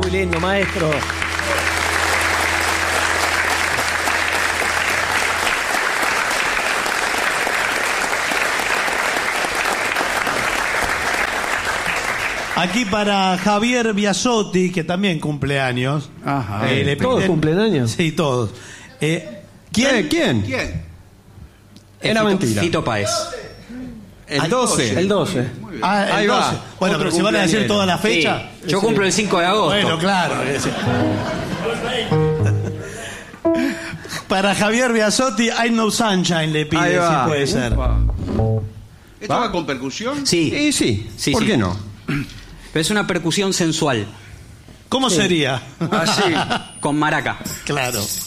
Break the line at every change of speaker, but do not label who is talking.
Muy lindo, maestro.
Aquí para Javier Biasotti, que también cumple años.
Ajá.
¿Todos cumplen años?
Sí, todos.
¿Quién?
Era mentira. Fito Páez.
El 12.
El 12.
El
Ahí
12.
va.
Bueno,
Otro
pero si van a decir
cumpleañero.
toda la fecha.
Sí. Yo cumplo el 5 de agosto.
Bueno, claro. Para Javier Biasotti, I Know Sunshine le
Ahí
pide,
va.
si puede ser.
¿Esto va con percusión?
Sí.
Sí.
Sí,
¿Por
sí.
qué no?
Pero es una percusión sensual.
¿Cómo sería?
Así.
Con maraca.
Claro.